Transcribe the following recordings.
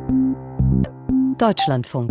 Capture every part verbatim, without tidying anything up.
Deutschlandfunk.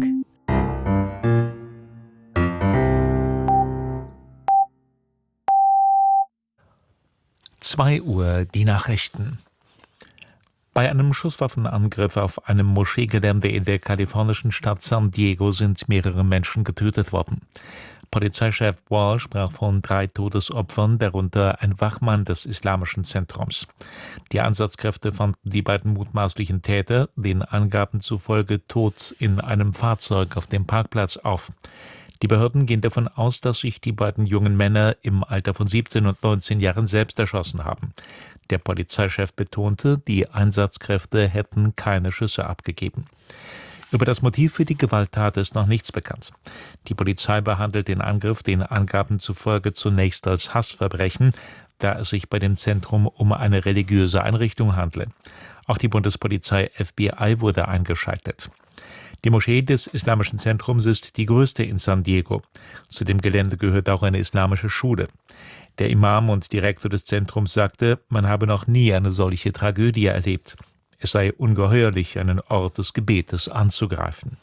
zwei Uhr, die Nachrichten. Bei einem Schusswaffenangriff auf einem Moscheegelände in der kalifornischen Stadt San Diego sind mehrere Menschen getötet worden. Polizeichef Wall sprach von drei Todesopfern, darunter ein Wachmann des Islamischen Zentrums. Die Einsatzkräfte fanden die beiden mutmaßlichen Täter, den Angaben zufolge, tot in einem Fahrzeug auf dem Parkplatz auf. Die Behörden gehen davon aus, dass sich die beiden jungen Männer im Alter von siebzehn und neunzehn Jahren selbst erschossen haben. Der Polizeichef betonte, die Einsatzkräfte hätten keine Schüsse abgegeben. Über das Motiv für die Gewalttat ist noch nichts bekannt. Die Polizei behandelt den Angriff den Angaben zufolge zunächst als Hassverbrechen, da es sich bei dem Zentrum um eine religiöse Einrichtung handle. Auch die Bundespolizei F B I wurde eingeschaltet. Die Moschee des Islamischen Zentrums ist die größte in San Diego. Zu dem Gelände gehört auch eine islamische Schule. Der Imam und Direktor des Zentrums sagte, man habe noch nie eine solche Tragödie erlebt. Es sei ungeheuerlich, einen Ort des Gebetes anzugreifen.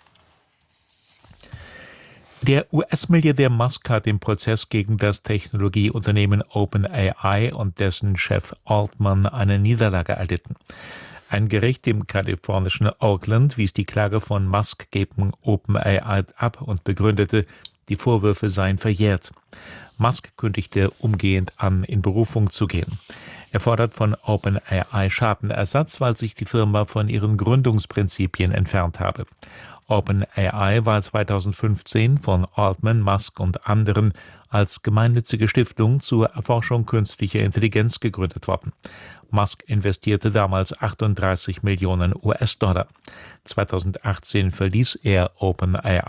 Der U S-Milliardär Musk hat im Prozess gegen das Technologieunternehmen OpenAI und dessen Chef Altman eine Niederlage erlitten. Ein Gericht im kalifornischen Oakland wies die Klage von Musk gegen OpenAI ab und begründete, die Vorwürfe seien verjährt. Musk kündigte umgehend an, in Berufung zu gehen. Er fordert von OpenAI Schadenersatz, weil sich die Firma von ihren Gründungsprinzipien entfernt habe. OpenAI war zweitausendfünfzehn von Altman, Musk und anderen als gemeinnützige Stiftung zur Erforschung künstlicher Intelligenz gegründet worden. Musk investierte damals achtunddreißig Millionen U S-Dollar. zweitausendachtzehn verließ er OpenAI